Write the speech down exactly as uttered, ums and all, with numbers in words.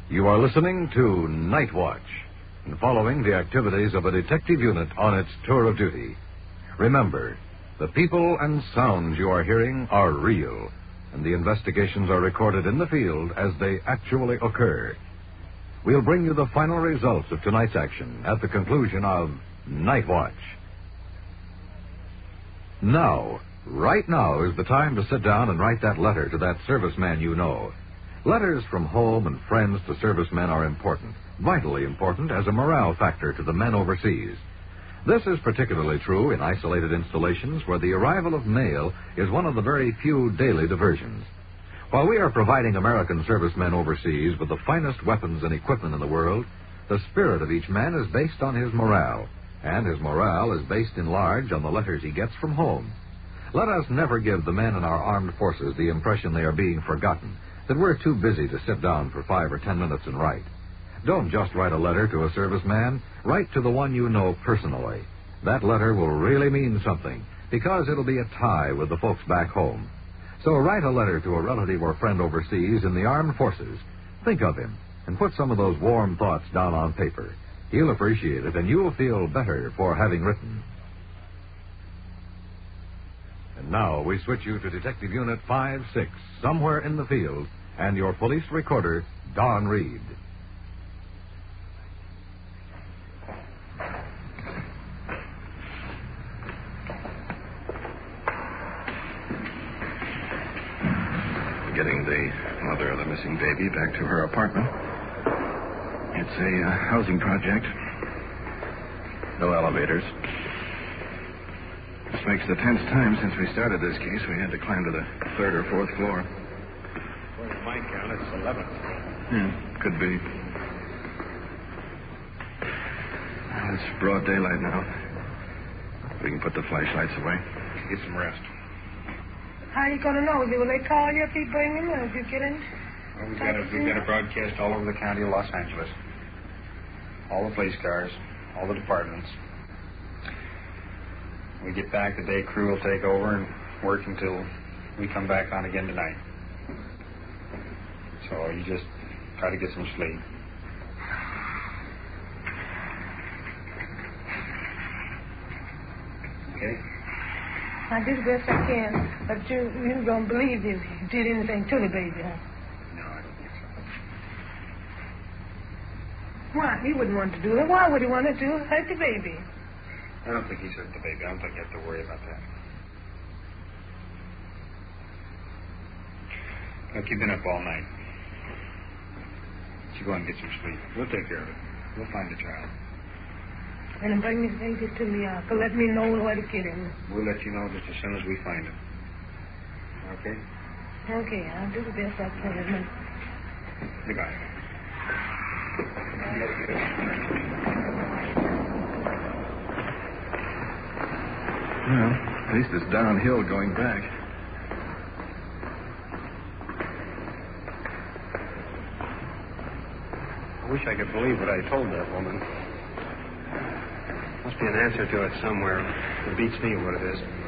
You are listening to Night Watch and following the activities of a detective unit on its tour of duty. Remember, the people and sounds you are hearing are real, and the investigations are recorded in the field as they actually occur. We'll bring you the final results of tonight's action at the conclusion of Night Watch. Now, right now is the time to sit down and write that letter to that serviceman you know. Letters from home and friends to servicemen are important, vitally important as a morale factor to the men overseas. This is particularly true in isolated installations where the arrival of mail is one of the very few daily diversions. While we are providing American servicemen overseas with the finest weapons and equipment in the world, the spirit of each man is based on his morale, and his morale is based in large on the letters he gets from home. Let us never give the men in our armed forces the impression they are being forgotten, that we're too busy to sit down for five or ten minutes and write. Don't just write a letter to a serviceman. Write to the one you know personally. That letter will really mean something, because it'll be a tie with the folks back home. So write a letter to a relative or friend overseas in the armed forces. Think of him, and put some of those warm thoughts down on paper. He'll appreciate it, and you'll feel better for having written. And now we switch you to Detective Unit five six, somewhere in the field, and your police recorder, Don Reed. Getting the mother of the missing baby back to her apartment. It's a uh, housing project. No elevators. This makes the tenth time since we started this case we had to climb to the third or fourth floor. According to my count, it's eleventh. Yeah, could be. Well, it's broad daylight now. We can put the flashlights away. Get some rest. How are you going to know? Will they call you if you bring them, or if you get in? Well, we've got a, we've got a broadcast all over the county of Los Angeles. All the police cars, all the departments. We get back, the day crew will take over and work until we come back on again tonight. So you just try to get some sleep. Okay? I do the best I can, but you, you don't believe you did anything to the baby, huh? No, I don't think so. Why? He wouldn't want to do it. Why would he want to do it? Hurt the baby. I don't think he's hurt the baby. I don't think you have to worry about that. Look, you've been up all night. You go and get some sleep. We'll take care of it. We'll find the child. And then bring this baby to me, uh, to let me know where to get him. We'll let you know just as soon as we find him. Okay? Okay, I'll do the best I can. Goodbye. Well, at least it's downhill going back. I wish I could believe what I told that woman. Must be an answer to it somewhere. It beats me what it is.